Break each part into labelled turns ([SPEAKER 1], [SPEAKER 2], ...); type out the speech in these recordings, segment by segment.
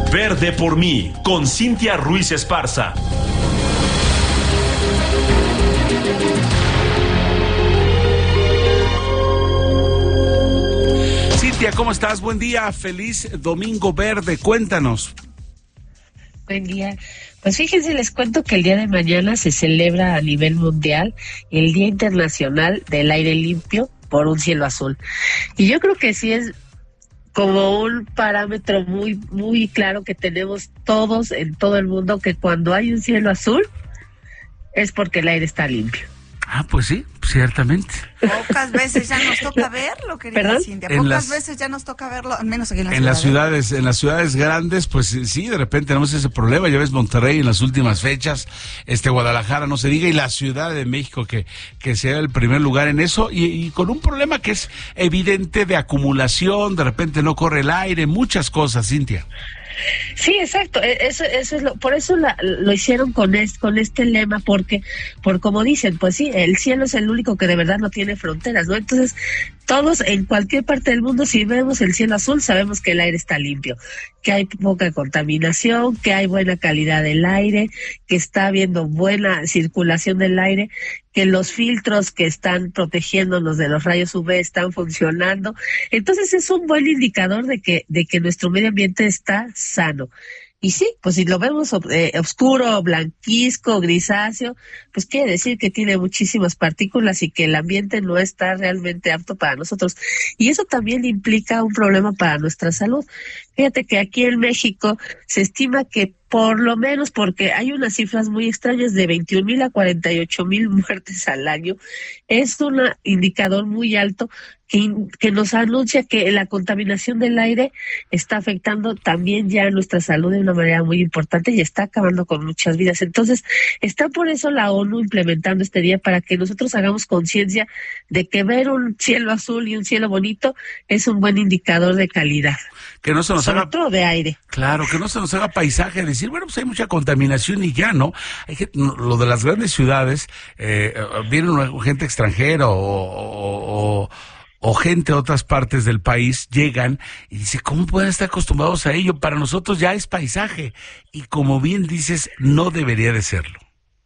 [SPEAKER 1] Verde por mí, con Cintia Ruiz Esparza.
[SPEAKER 2] Cintia, ¿cómo estás? Buen día, feliz Domingo Verde, cuéntanos.
[SPEAKER 3] Buen día. Pues fíjense, les cuento que el día de mañana se celebra a nivel mundial el Día Internacional del Aire Limpio por un Cielo Azul. Y yo creo que sí es como un parámetro muy claro que tenemos todos en todo el mundo, que cuando hay un cielo azul es porque el aire está limpio.
[SPEAKER 2] Ah, pues sí, ciertamente.
[SPEAKER 4] Pocas veces ya nos toca verlo, querida
[SPEAKER 3] ¿Perdón?
[SPEAKER 4] Cintia. Pocas veces ya nos toca verlo, al menos aquí
[SPEAKER 2] en las ciudades grandes, pues sí, de repente tenemos ese problema. Ya ves Monterrey en las últimas fechas, Guadalajara, no se diga, y la Ciudad de México que sea el primer lugar en eso, y con un problema que es evidente de acumulación, de repente no corre el aire, muchas cosas, Cintia.
[SPEAKER 3] Sí, exacto. Eso es por eso lo hicieron con este lema, porque como dicen, pues sí, el cielo es el único que de verdad no tiene fronteras, ¿no? Entonces, todos en cualquier parte del mundo, si vemos el cielo azul, sabemos que el aire está limpio, que hay poca contaminación, que hay buena calidad del aire, que está habiendo buena circulación del aire, que los filtros que están protegiéndonos de los rayos UV están funcionando. Entonces es un buen indicador de que nuestro medio ambiente está sano. Y sí, pues si lo vemos oscuro, blanquizco, grisáceo, pues quiere decir que tiene muchísimas partículas y que el ambiente no está realmente apto para nosotros. Y eso también implica un problema para nuestra salud. Fíjate que aquí en México se estima que por lo menos, porque hay unas cifras muy extrañas de 21,000 a 48,000 muertes al año, es un indicador muy alto que nos anuncia que la contaminación del aire está afectando también ya nuestra salud de una manera muy importante y está acabando con muchas vidas. Entonces, está por eso la ONU implementando este día, para que nosotros hagamos conciencia de que ver un cielo azul y un cielo bonito es un buen indicador de calidad.
[SPEAKER 2] Que no se nos
[SPEAKER 3] sobre
[SPEAKER 2] haga
[SPEAKER 3] todo de aire.
[SPEAKER 2] Claro, que no se nos haga paisaje, decir, bueno, pues hay mucha contaminación y ya, ¿no? Lo de las grandes ciudades, viene gente extranjera o gente de otras partes del país, llegan y dice, ¿cómo pueden estar acostumbrados a ello? Para nosotros ya es paisaje, y como bien dices, no debería de serlo.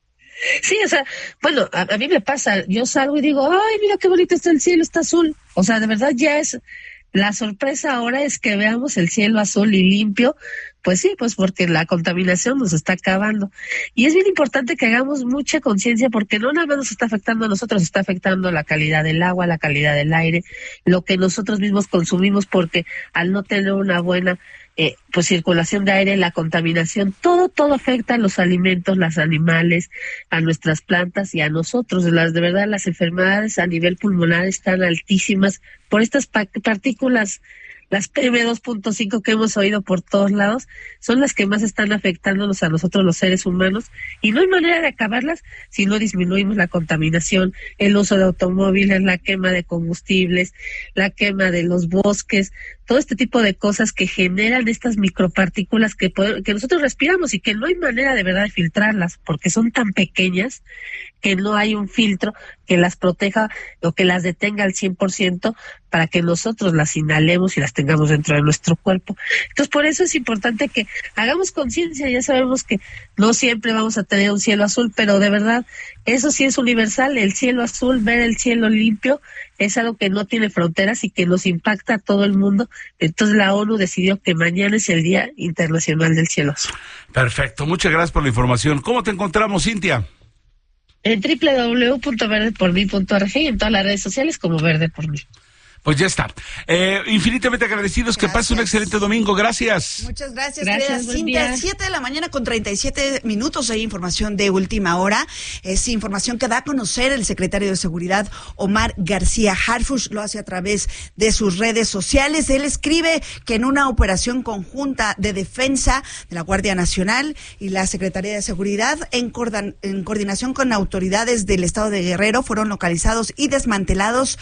[SPEAKER 3] Sí, o sea, bueno, a mí me pasa, yo salgo y digo, ay, mira qué bonito está el cielo, está azul. O sea, de verdad ya es... La sorpresa ahora es que veamos el cielo azul y limpio, pues sí, pues porque la contaminación nos está acabando. Y es bien importante que hagamos mucha conciencia, porque no nada más nos está afectando a nosotros, está afectando la calidad del agua, la calidad del aire, lo que nosotros mismos consumimos, porque al no tener una buena pues circulación de aire, la contaminación, todo afecta a los alimentos, los animales, a nuestras plantas y a nosotros. De verdad, las enfermedades a nivel pulmonar están altísimas por estas partículas. Las PM2.5 que hemos oído por todos lados son las que más están afectándonos a nosotros los seres humanos, y no hay manera de acabarlas si no disminuimos la contaminación, el uso de automóviles, la quema de combustibles, la quema de los bosques, todo este tipo de cosas que generan estas micropartículas que nosotros respiramos y que no hay manera de verdad de filtrarlas, porque son tan pequeñas que no hay un filtro que las proteja o que las detenga al 100% para que nosotros las inhalemos y las tengamos dentro de nuestro cuerpo. Entonces, por eso es importante que hagamos conciencia. Ya sabemos que no siempre vamos a tener un cielo azul, pero de verdad, eso sí es universal. El cielo azul, ver el cielo limpio, es algo que no tiene fronteras y que nos impacta a todo el mundo. Entonces, la ONU decidió que mañana es el Día Internacional del Cielo Azul.
[SPEAKER 2] Perfecto, muchas gracias por la información. ¿Cómo te encontramos, Cintia?
[SPEAKER 3] En www.verdepormi.org y en todas las redes sociales como Verde por Mí.
[SPEAKER 2] Pues ya está. Infinitamente agradecidos. Que pase un excelente domingo. Gracias.
[SPEAKER 4] Muchas gracias,
[SPEAKER 3] Gracias,
[SPEAKER 4] Cintia. 7 de la mañana con 37 minutos. Hay información de última hora. Es información que da a conocer el secretario de Seguridad, Omar García Harfuch. Lo hace a través de sus redes sociales. Él escribe que en una operación conjunta de defensa de la Guardia Nacional y la Secretaría de Seguridad, en coordinación con autoridades del estado de Guerrero, fueron localizados y desmantelados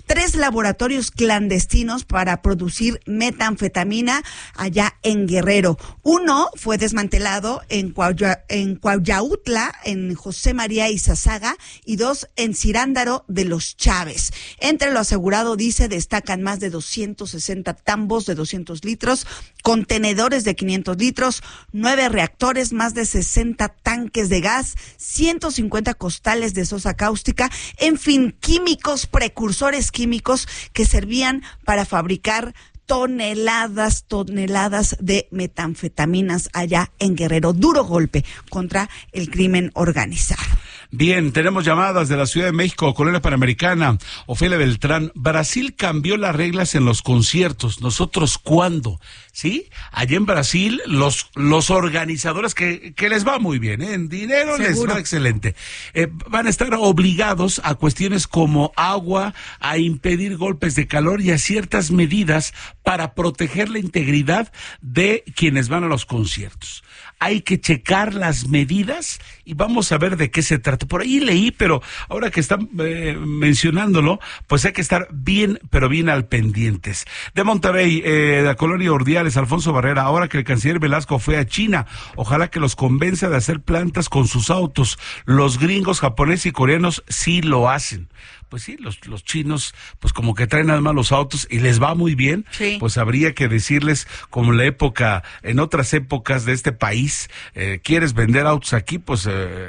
[SPEAKER 4] 3 laboratorios clandestinos para producir metanfetamina allá en Guerrero. Uno fue desmantelado en Cuayautla, en José María Izazaga, y 2 en Cirándaro de los Chávez. Entre lo asegurado, dice, destacan más de 260 tambos de 200 litros, contenedores de 500 litros, 9 reactores, más de 60 tanques de gas, 150 costales de sosa cáustica, en fin, químicos, precursores químicos que servían para fabricar toneladas de metanfetaminas allá en Guerrero. Duro golpe contra el crimen organizado.
[SPEAKER 2] Bien, tenemos llamadas de la Ciudad de México, Colonia Panamericana. Ofelia Beltrán, Brasil cambió las reglas en los conciertos. ¿Nosotros cuándo? ¿Sí? Allá en Brasil, los organizadores, que les va muy bien, ¿eh? En dinero ¿seguro? Les va excelente. Van a estar obligados a cuestiones como agua, a impedir golpes de calor y a ciertas medidas para proteger la integridad de quienes van a los conciertos. Hay que checar las medidas y vamos a ver de qué se trata. Por ahí leí, pero ahora que están mencionándolo, pues hay que estar bien, pero bien al pendientes. De Monterrey, de la Colonia Urdiales, Alfonso Barrera, ahora que el canciller Velasco fue a China, ojalá que los convenza de hacer plantas con sus autos. Los gringos, japoneses y coreanos sí lo hacen. Pues sí, los chinos, pues como que traen nada más los autos y les va muy bien, sí. Pues habría que decirles, como en otras épocas de este país, quieres vender autos aquí, pues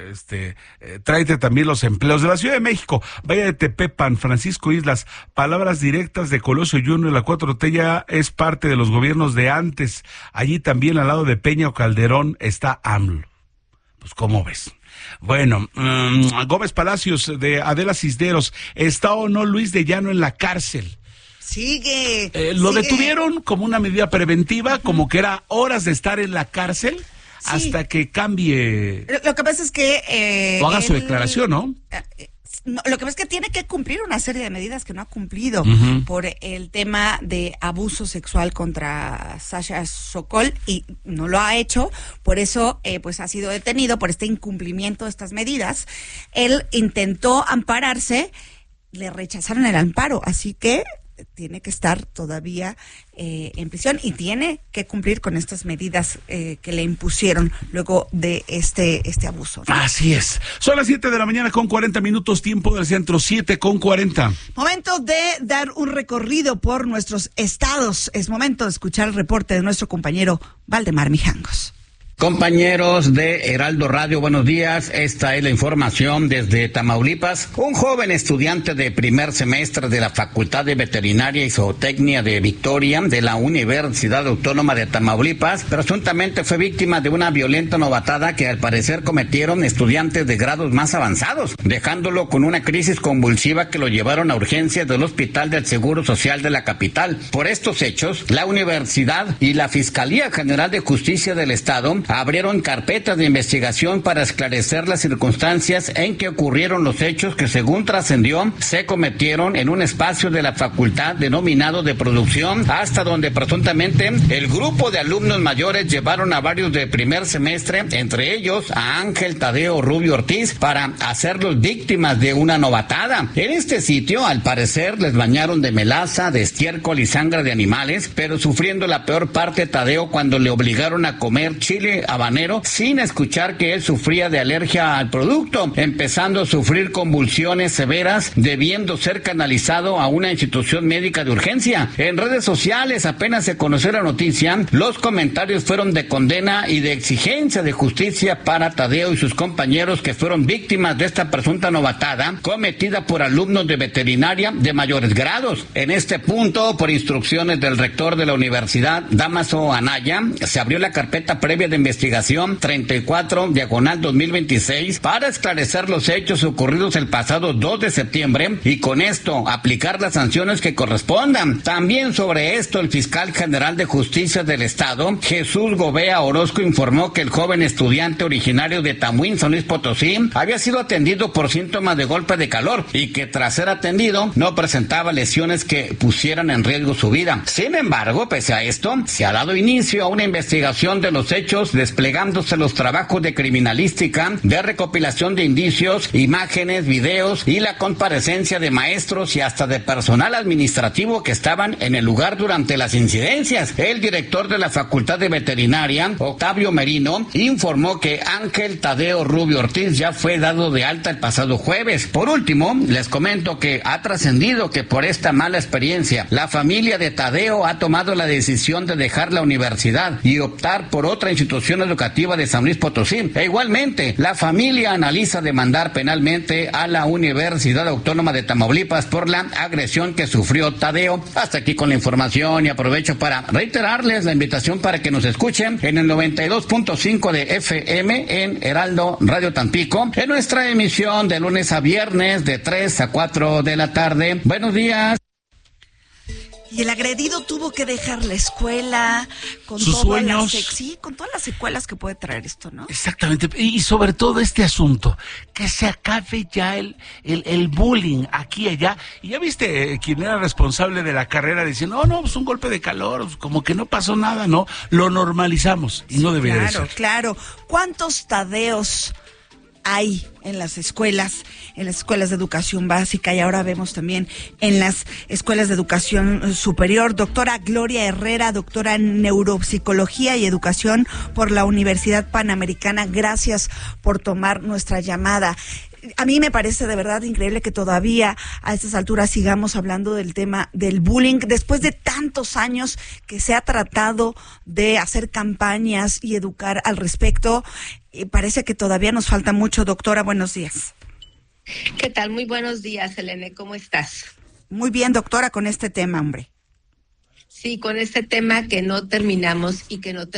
[SPEAKER 2] tráete también los empleos de la Ciudad de México. Vaya de Tepepan, Francisco Islas, palabras directas de Colosio Junior, la 4T ya es parte de los gobiernos de antes. Allí también al lado de Peña o Calderón está AMLO. Pues ¿cómo ves? Bueno, Gómez Palacios, de Adela Cisneros, ¿está o no Luis de Llano en la cárcel?
[SPEAKER 4] Sigue.
[SPEAKER 2] Lo detuvieron como una medida preventiva, como que era horas de estar en la cárcel, sí, hasta que cambie.
[SPEAKER 4] Lo que pasa es que
[SPEAKER 2] o haga su declaración, ¿no?
[SPEAKER 4] No, lo que pasa es que tiene que cumplir una serie de medidas que no ha cumplido por el tema de abuso sexual contra Sasha Sokol y no lo ha hecho, por eso pues ha sido detenido por este incumplimiento de estas medidas. Él intentó ampararse, le rechazaron el amparo, así que tiene que estar todavía en prisión y tiene que cumplir con estas medidas que le impusieron luego de este abuso, ¿no?
[SPEAKER 2] Así es. Son las 7:40 a.m, tiempo del centro, 7:40.
[SPEAKER 4] Momento de dar un recorrido por nuestros estados. Es momento de escuchar el reporte de nuestro compañero Valdemar Mijangos.
[SPEAKER 5] Compañeros de Heraldo Radio, buenos días. Esta es la información desde Tamaulipas. Un joven estudiante de primer semestre de la Facultad de Veterinaria y Zootecnia de Victoria de la Universidad Autónoma de Tamaulipas presuntamente fue víctima de una violenta novatada que al parecer cometieron estudiantes de grados más avanzados, dejándolo con una crisis convulsiva que lo llevaron a urgencias del Hospital del Seguro Social de la capital. Por estos hechos, la universidad y la Fiscalía General de Justicia del Estado abrieron carpetas de investigación para esclarecer las circunstancias en que ocurrieron los hechos que, según trascendió, se cometieron en un espacio de la facultad denominado de producción, hasta donde presuntamente el grupo de alumnos mayores llevaron a varios de primer semestre, entre ellos a Ángel Tadeo Rubio Ortiz, para hacerlos víctimas de una novatada. En este sitio, al parecer, les bañaron de melaza, de estiércol y sangre de animales, pero sufriendo la peor parte Tadeo cuando le obligaron a comer chile habanero sin escuchar que él sufría de alergia al producto, empezando a sufrir convulsiones severas, debiendo ser canalizado a una institución médica de urgencia. En redes sociales, apenas se conoció la noticia, los comentarios fueron de condena y de exigencia de justicia para Tadeo y sus compañeros que fueron víctimas de esta presunta novatada cometida por alumnos de veterinaria de mayores grados. En este punto, por instrucciones del rector de la universidad, Dámaso Anaya, se abrió la carpeta previa de investigación 34/2026 para esclarecer los hechos ocurridos el pasado 2 de septiembre y con esto aplicar las sanciones que correspondan. También sobre esto, el fiscal general de justicia del estado, Jesús Gobea Orozco, informó que el joven estudiante originario de Tamuín, San Luis Potosí, había sido atendido por síntomas de golpe de calor y que tras ser atendido no presentaba lesiones que pusieran en riesgo su vida. Sin embargo, pese a esto, se ha dado inicio a una investigación de los hechos desplegándose los trabajos de criminalística, de recopilación de indicios, imágenes, videos y la comparecencia de maestros y hasta de personal administrativo que estaban en el lugar durante las incidencias. El director de la Facultad de Veterinaria, Octavio Merino, informó que Ángel Tadeo Rubio Ortiz ya fue dado de alta el pasado jueves. Por último, les comento que ha trascendido que por esta mala experiencia, la familia de Tadeo ha tomado la decisión de dejar la universidad y optar por otra institución educativa de San Luis Potosí. E igualmente, la familia analiza demandar penalmente a la Universidad Autónoma de Tamaulipas por la agresión que sufrió Tadeo. Hasta aquí con la información y aprovecho para reiterarles la invitación para que nos escuchen en el 92.5 de FM en Heraldo Radio Tampico, en nuestra emisión de lunes a viernes de 3 a 4 de la tarde. Buenos días.
[SPEAKER 4] Y el agredido tuvo que dejar la escuela con
[SPEAKER 2] sus sueños.
[SPEAKER 4] Sí, con todas las secuelas que puede traer esto, ¿no?
[SPEAKER 2] Exactamente. Y sobre todo este asunto, que se acabe ya el bullying aquí y allá. Y ya viste quién era responsable de la carrera diciendo, no, pues un golpe de calor, pues como que no pasó nada, ¿no? Lo normalizamos y no debería de ser.
[SPEAKER 4] Claro. ¿Cuántos Tadeos hay en las escuelas de educación básica y ahora vemos también en las escuelas de educación superior? Doctora Gloria Herrera, doctora en neuropsicología y educación por la Universidad Panamericana, gracias por tomar nuestra llamada. A mí me parece de verdad increíble que todavía a estas alturas sigamos hablando del tema del bullying, después de tantos años que se ha tratado de hacer campañas y educar al respecto. Y parece que todavía nos falta mucho. Doctora, buenos días.
[SPEAKER 3] ¿Qué tal? Muy buenos días, Elena. ¿Cómo estás?
[SPEAKER 4] Muy bien, doctora, con este tema, hombre.
[SPEAKER 3] Sí, con este tema que no terminamos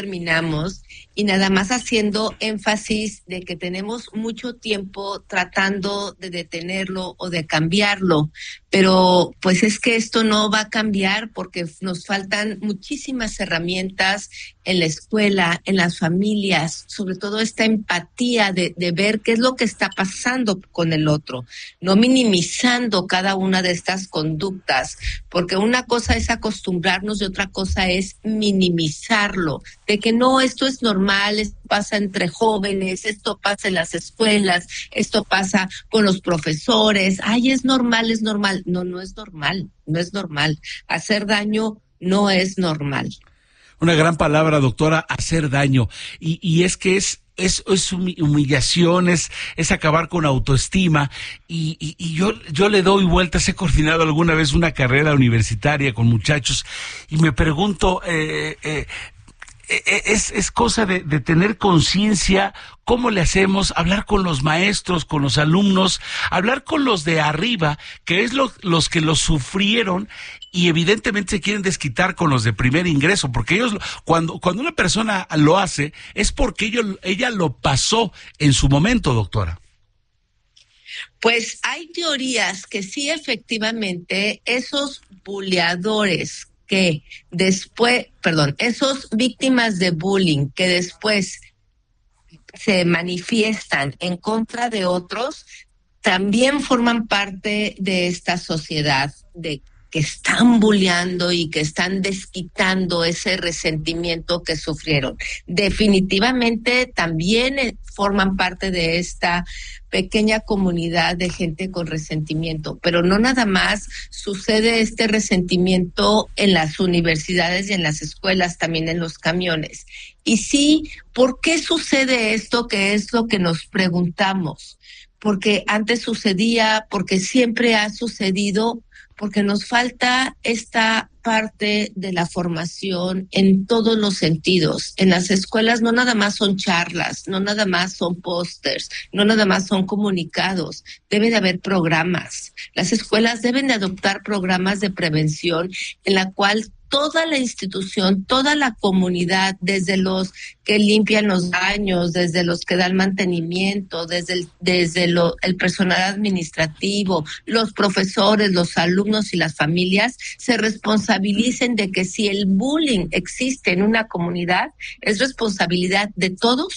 [SPEAKER 3] y nada más haciendo énfasis de que tenemos mucho tiempo tratando de detenerlo o de cambiarlo, pero pues es que esto no va a cambiar porque nos faltan muchísimas herramientas en la escuela, en las familias, sobre todo esta empatía de ver qué es lo que está pasando con el otro, no minimizando cada una de estas conductas, porque una cosa es acostumbrarnos y otra cosa es minimizarlo, de que no, esto es normal, esto pasa entre jóvenes, esto pasa en las escuelas, esto pasa con los profesores, ay, es normal. No, no es normal. Hacer daño no es normal.
[SPEAKER 2] Una gran palabra, doctora, hacer daño. Y es que es humillación, es acabar con autoestima. Y yo le doy vueltas. He coordinado alguna vez una carrera universitaria con muchachos y me pregunto, es cosa de tener conciencia. ¿Cómo le hacemos? Hablar con los maestros, con los alumnos, hablar con los de arriba, que es los que lo sufrieron y evidentemente se quieren desquitar con los de primer ingreso, porque ellos, cuando una persona lo hace, es porque ella lo pasó en su momento, doctora.
[SPEAKER 3] Pues hay teorías que sí, efectivamente, esos buleadores esos víctimas de bullying que después se manifiestan en contra de otros, también forman parte de esta sociedad de que están bulleando y que están desquitando ese resentimiento que sufrieron. Definitivamente también forman parte de esta pequeña comunidad de gente con resentimiento, pero no nada más sucede este resentimiento en las universidades y en las escuelas, también en los camiones. Y sí, ¿por qué sucede esto? Que es lo que nos preguntamos. Porque antes sucedía, porque siempre ha sucedido, porque nos falta esta parte de la formación en todos los sentidos. En las escuelas no nada más son charlas, no nada más son pósters, no nada más son comunicados. Debe de haber programas. Las escuelas deben de adoptar programas de prevención en la cual toda la institución, toda la comunidad, desde los que limpian los baños, desde los que dan mantenimiento, desde el personal administrativo, los profesores, los alumnos y las familias, se responsabilicen de que si el bullying existe en una comunidad, es responsabilidad de todos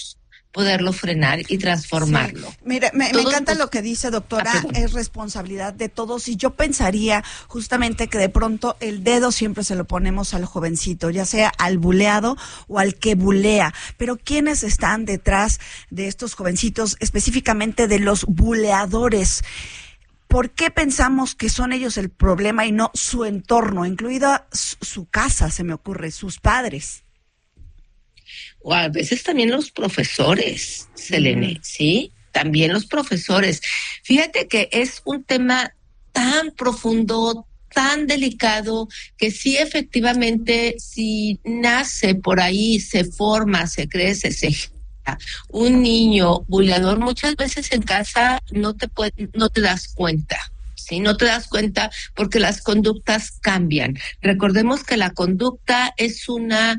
[SPEAKER 3] poderlo frenar y transformarlo.
[SPEAKER 4] Sí. Mire, me encanta lo que dice, doctora, es responsabilidad de todos, y yo pensaría justamente que de pronto el dedo siempre se lo ponemos al jovencito, ya sea al buleado o al que bulea, pero ¿quiénes están detrás de estos jovencitos, específicamente de los buleadores? ¿Por qué pensamos que son ellos el problema y no su entorno, incluida su casa, se me ocurre, sus padres?
[SPEAKER 3] O a veces también los profesores, Selene, ¿sí? También los profesores. Fíjate que es un tema tan profundo, tan delicado, que sí, efectivamente, si nace por ahí, se forma, se crece, se un niño buleador, muchas veces en casa no te das cuenta. Sí, no te das cuenta porque las conductas cambian. Recordemos que la conducta es una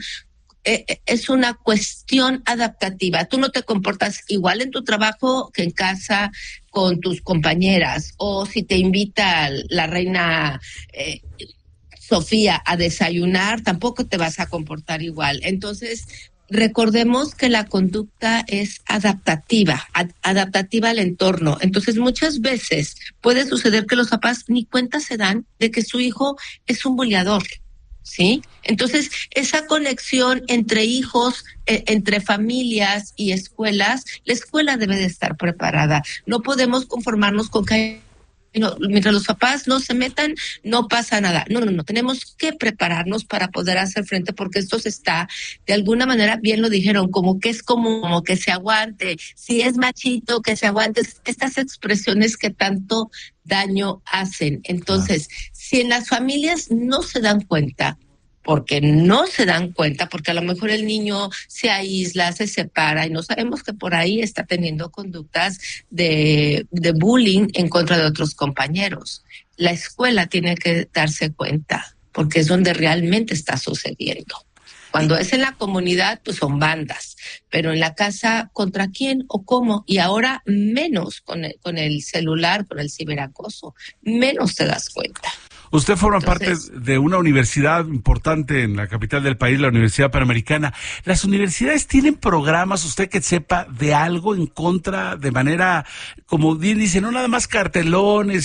[SPEAKER 3] cuestión adaptativa. Tú no te comportas igual en tu trabajo que en casa con tus compañeras, o si te invita la reina Sofía a desayunar, tampoco te vas a comportar igual. Entonces, recordemos que la conducta es adaptativa al entorno. Entonces, muchas veces puede suceder que los papás ni cuenta se dan de que su hijo es un buleador, ¿sí? Entonces, esa conexión entre hijos, entre familias y escuelas, la escuela debe de estar preparada. No podemos conformarnos con que mientras los papás no se metan, no pasa nada. No. Tenemos que prepararnos para poder hacer frente, porque esto se está, de alguna manera, bien lo dijeron, como que es como que se aguante. Si es machito, que se aguante. Estas expresiones que tanto daño hacen. Entonces, si en las familias no se dan cuenta, porque a lo mejor el niño se aísla, se separa, y no sabemos que por ahí está teniendo conductas de bullying en contra de otros compañeros. La escuela tiene que darse cuenta, porque es donde realmente está sucediendo. Cuando es en la comunidad, pues son bandas, pero en la casa, ¿contra quién o cómo? Y ahora menos con el celular, con el ciberacoso, menos te das cuenta.
[SPEAKER 2] Usted forma parte de una universidad importante en la capital del país, la Universidad Panamericana. ¿Las universidades tienen programas, usted que sepa, de algo en contra, de manera, como bien dice, no nada más cartelones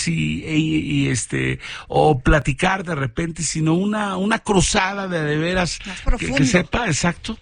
[SPEAKER 2] o platicar de repente, sino una cruzada de veras que sepa, exacto?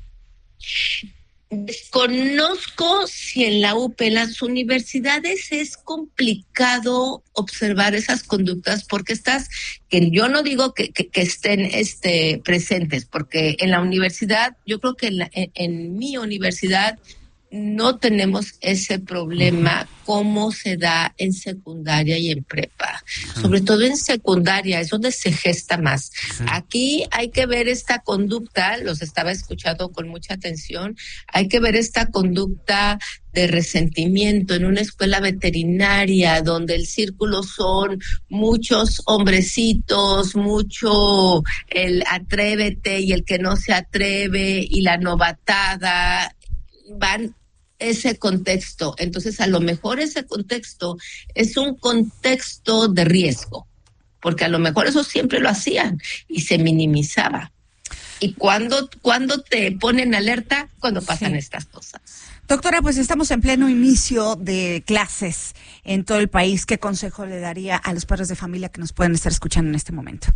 [SPEAKER 3] Desconozco si en la UP, en las universidades, es complicado observar esas conductas, porque que yo no digo que estén presentes, porque en la universidad, yo creo que en mi universidad no tenemos ese problema como se da en secundaria y en prepa. Sobre todo en secundaria es donde se gesta más. Sí. Aquí hay que ver esta conducta, los estaba escuchando con mucha atención, hay que ver esta conducta de resentimiento en una escuela veterinaria donde el círculo son muchos hombrecitos, mucho el atrévete y el que no se atreve y la novatada, van ese contexto. Entonces, a lo mejor ese contexto es un contexto de riesgo, porque a lo mejor eso siempre lo hacían y se minimizaba. Y cuando te ponen alerta, cuando pasan estas cosas.
[SPEAKER 4] Doctora, pues estamos en pleno inicio de clases en todo el país. ¿Qué consejo le daría a los padres de familia que nos pueden estar escuchando en este momento?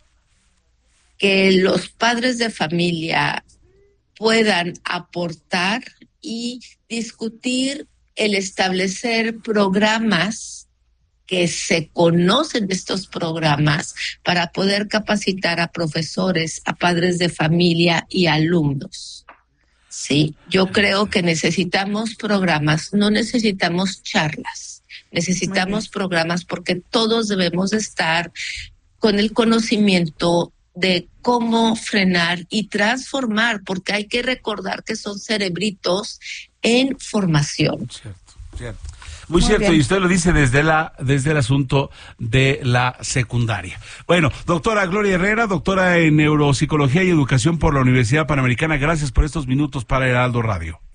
[SPEAKER 3] Que los padres de familia puedan aportar y discutir el establecer programas, que se conocen de estos programas, para poder capacitar a profesores, a padres de familia y alumnos. Sí, yo creo que necesitamos programas, no necesitamos charlas, necesitamos programas, porque todos debemos estar con el conocimiento de cómo frenar y transformar, porque hay que recordar que son cerebritos en formación.
[SPEAKER 2] Cierto. Muy cierto, bien. Y usted lo dice desde el asunto de la secundaria. Bueno, doctora Gloria Herrera, doctora en Neuropsicología y Educación por la Universidad Panamericana, gracias por estos minutos para Heraldo Radio.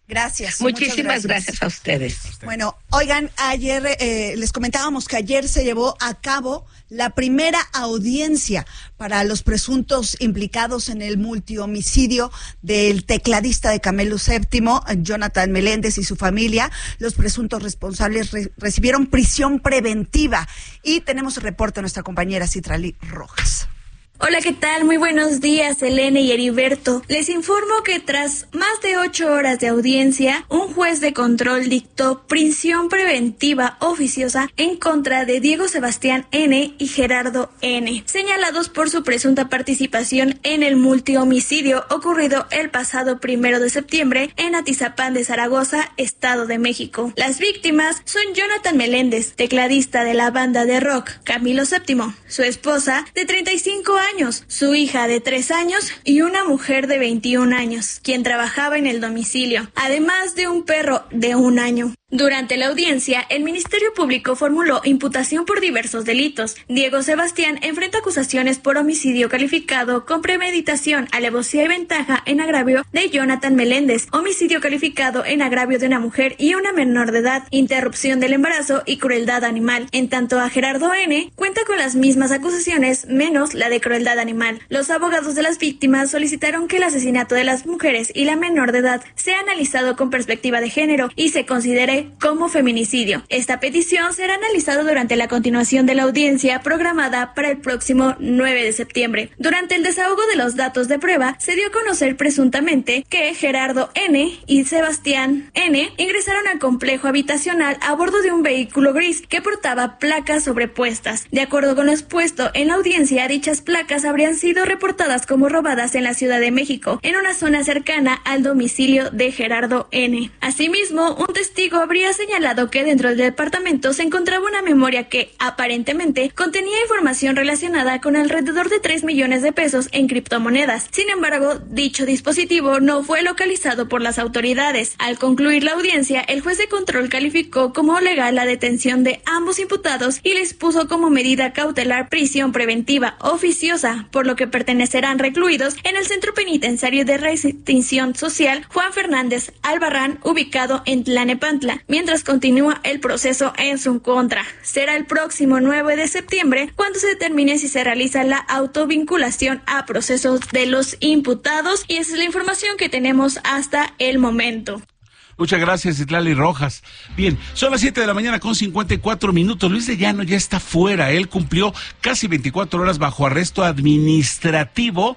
[SPEAKER 4] Gracias.
[SPEAKER 3] Muchísimas gracias a ustedes.
[SPEAKER 4] Bueno, oigan, ayer les comentábamos que ayer se llevó a cabo la primera audiencia para los presuntos implicados en el multihomicidio del tecladista de Camilo VII, Jonathan Meléndez, y su familia. Los presuntos responsables recibieron prisión preventiva. Y tenemos el reporte de nuestra compañera Citlali Rojas.
[SPEAKER 6] Hola, ¿qué tal? Muy buenos días, Elena y Heriberto. Les informo que tras más de 8 horas de audiencia, un juez de control dictó prisión preventiva oficiosa en contra de Diego Sebastián N. y Gerardo N., señalados por su presunta participación en el multihomicidio ocurrido el pasado 1 de septiembre en Atizapán de Zaragoza, Estado de México. Las víctimas son Jonathan Meléndez, tecladista de la banda de rock Camilo VII, su esposa de 35 años, su hija de 3 años y una mujer de 21 años, quien trabajaba en el domicilio, además de un perro de 1 año. Durante la audiencia, el Ministerio Público formuló imputación por diversos delitos. Diego Sebastián enfrenta acusaciones por homicidio calificado con premeditación, alevosía y ventaja en agravio de Jonathan Meléndez, homicidio calificado en agravio de una mujer y una menor de edad, interrupción del embarazo y crueldad animal. En tanto a Gerardo N. cuenta con las mismas acusaciones, menos la de crueldad animal. Los abogados de las víctimas solicitaron que el asesinato de las mujeres y la menor de edad sea analizado con perspectiva de género y se considere como feminicidio. Esta petición será analizada durante la continuación de la audiencia programada para el próximo 9 de septiembre. Durante el desahogo de los datos de prueba, se dio a conocer presuntamente que Gerardo N. y Sebastián N. ingresaron al complejo habitacional a bordo de un vehículo gris que portaba placas sobrepuestas. De acuerdo con lo expuesto en la audiencia, dichas placas habrían sido reportadas como robadas en la Ciudad de México, en una zona cercana al domicilio de Gerardo N. Asimismo, un testigo habría señalado que dentro del departamento se encontraba una memoria que, aparentemente, contenía información relacionada con alrededor de 3 millones de pesos en criptomonedas. Sin embargo, dicho dispositivo no fue localizado por las autoridades. Al concluir la audiencia, el juez de control calificó como legal la detención de ambos imputados y les puso como medida cautelar prisión preventiva oficiosa, por lo que pertenecerán recluidos en el Centro Penitenciario de Retención Social Juan Fernández Albarrán, ubicado en Tlalnepantla, mientras continúa el proceso en su contra. Será el próximo 9 de septiembre cuando se determine si se realiza la autovinculación a procesos de los imputados, y esa es la información que tenemos hasta el momento.
[SPEAKER 2] Muchas gracias, Citlali Rojas. Bien, son las 7 de la mañana con 54 minutos. Luis de Llano ya está fuera. Él cumplió casi 24 horas bajo arresto administrativo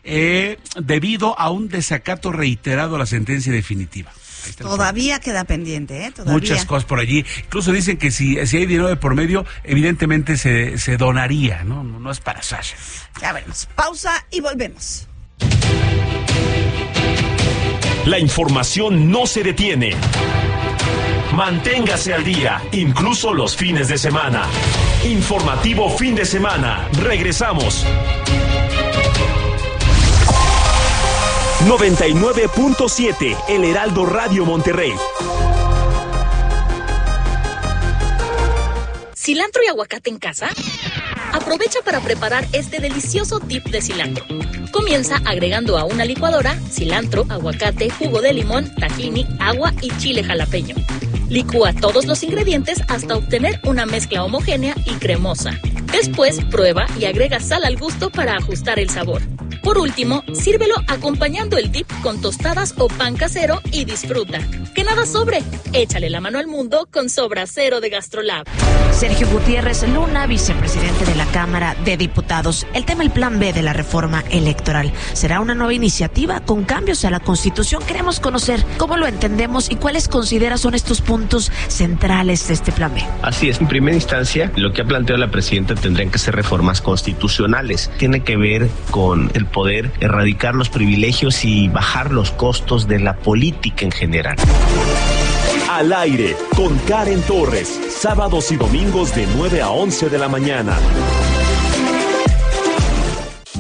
[SPEAKER 2] debido a un desacato reiterado a la sentencia definitiva.
[SPEAKER 4] Todavía queda pendiente, ¿eh? Todavía.
[SPEAKER 2] Muchas cosas por allí. Incluso dicen que si hay dinero de por medio, evidentemente se donaría, ¿no? No es para Sasha.
[SPEAKER 4] Ya veremos. Pausa y volvemos.
[SPEAKER 1] La información no se detiene. Manténgase al día, incluso los fines de semana. Informativo Fin de Semana. Regresamos. 99.7 El Heraldo Radio Monterrey.
[SPEAKER 7] ¿Cilantro y aguacate en casa? Aprovecha para preparar este delicioso dip de cilantro. Comienza agregando a una licuadora cilantro, aguacate, jugo de limón, tahini, agua y chile jalapeño. Licúa todos los ingredientes hasta obtener una mezcla homogénea y cremosa. Después prueba y agrega sal al gusto para ajustar el sabor. Por último, sírvelo acompañando el dip con tostadas o pan casero y disfruta. ¡Que nada sobre! Échale la mano al mundo con Sobra Cero de GastroLab.
[SPEAKER 8] Sergio Gutiérrez Luna, vicepresidente de la Cámara de Diputados. El tema, el plan B de la reforma electoral. ¿Será una nueva iniciativa con cambios a la Constitución? Queremos conocer cómo lo entendemos y cuáles considera son estos puntos centrales de este plan B.
[SPEAKER 9] Así es. En primera instancia, lo que ha planteado la presidenta tendrían que ser reformas constitucionales. Tiene que ver con el poder erradicar los privilegios y bajar los costos de la política en general.
[SPEAKER 1] Al aire con Karen Torres, sábados y domingos de 9 a 11 de la mañana.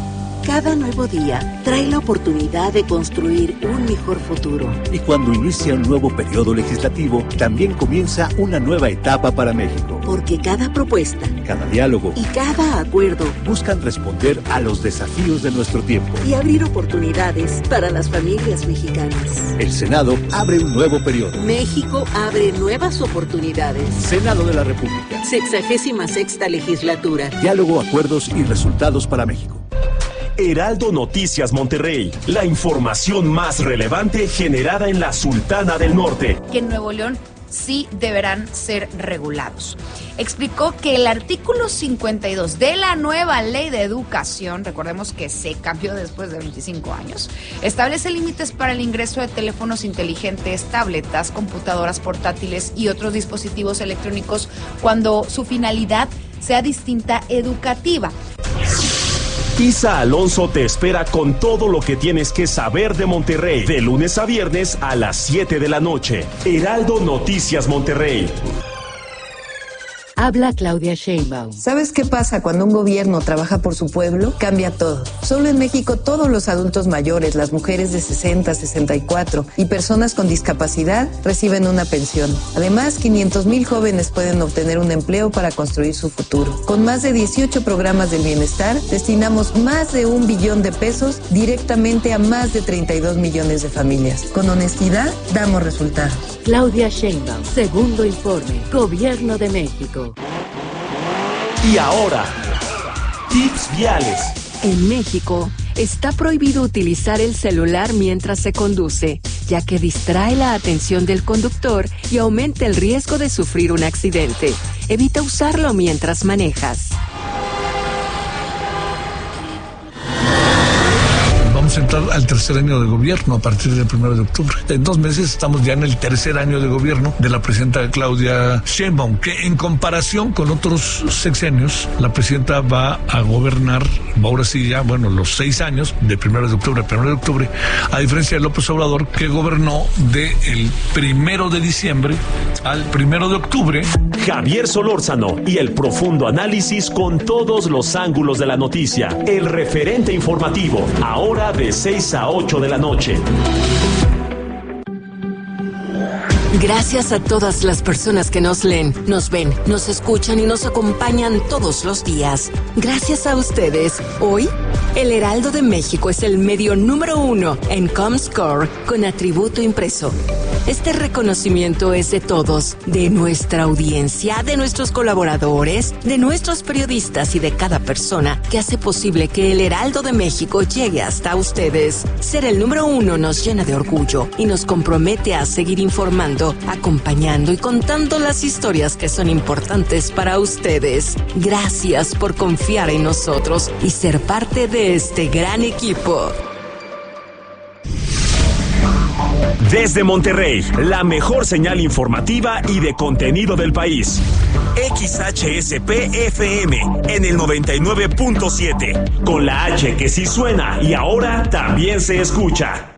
[SPEAKER 10] Cada nuevo día trae la oportunidad de construir un mejor futuro.
[SPEAKER 11] Y cuando inicia un nuevo periodo legislativo, también comienza una nueva etapa para México.
[SPEAKER 10] Porque cada propuesta,
[SPEAKER 11] cada diálogo
[SPEAKER 10] y cada acuerdo
[SPEAKER 11] buscan responder a los desafíos de nuestro tiempo
[SPEAKER 10] y abrir oportunidades para las familias mexicanas.
[SPEAKER 11] El Senado abre un nuevo periodo.
[SPEAKER 10] México abre nuevas oportunidades.
[SPEAKER 11] Senado de la República.
[SPEAKER 10] 66ª legislatura.
[SPEAKER 11] Diálogo, acuerdos y resultados para México.
[SPEAKER 1] Heraldo Noticias Monterrey, la información más relevante generada en la Sultana del Norte.
[SPEAKER 12] Que en Nuevo León sí deberán ser regulados. Explicó que el artículo 52 de la nueva ley de educación, recordemos que se cambió después de 25 años, establece límites para el ingreso de teléfonos inteligentes, tabletas, computadoras portátiles y otros dispositivos electrónicos cuando su finalidad sea distinta educativa.
[SPEAKER 1] Isa Alonso te espera con todo lo que tienes que saber de Monterrey, de lunes a viernes a las 7 de la noche. Heraldo Noticias Monterrey.
[SPEAKER 13] Habla Claudia Sheinbaum.
[SPEAKER 14] ¿Sabes qué pasa cuando un gobierno trabaja por su pueblo? Cambia todo. Solo en México todos los adultos mayores, las mujeres de 60, 64 y personas con discapacidad reciben una pensión. Además, 500,000 jóvenes pueden obtener un empleo para construir su futuro. Con más de 18 programas del bienestar, destinamos más de 1 billón de pesos directamente a más de 32 millones de familias. Con honestidad, damos resultados.
[SPEAKER 13] Claudia Sheinbaum, segundo informe, Gobierno de México.
[SPEAKER 1] Y ahora, tips viales.
[SPEAKER 15] En México, está prohibido utilizar el celular mientras se conduce, ya que distrae la atención del conductor y aumenta el riesgo de sufrir un accidente. Evita usarlo mientras manejas.
[SPEAKER 16] Vamos a entrar al tercer año de gobierno a partir del 1 de octubre. En 2 meses estamos ya en el tercer año de gobierno de la presidenta Claudia Sheinbaum, que en comparación con otros sexenios, la presidenta va a gobernar, ahora sí ya, los 6 años, de 1 de octubre a 1 de octubre, a diferencia de López Obrador, que gobernó del 1 de diciembre al 1 de octubre.
[SPEAKER 1] Javier Solórzano y el profundo análisis con todos los ángulos de la noticia. El referente informativo, ahora de 6 a 8 de la noche.
[SPEAKER 15] Gracias a todas las personas que nos leen, nos ven, nos escuchan y nos acompañan todos los días. Gracias a ustedes, hoy, el Heraldo de México es el medio número 1 en Comscore con atributo impreso. Este reconocimiento es de todos, de nuestra audiencia, de nuestros colaboradores, de nuestros periodistas y de cada persona que hace posible que el Heraldo de México llegue hasta ustedes. Ser el número 1 nos llena de orgullo y nos compromete a seguir informando, acompañando y contando las historias que son importantes para ustedes. Gracias por confiar en nosotros y ser parte de este gran equipo.
[SPEAKER 1] Desde Monterrey, la mejor señal informativa y de contenido del país. XHSP-FM en el 99.7, con la H que sí suena y ahora también se escucha.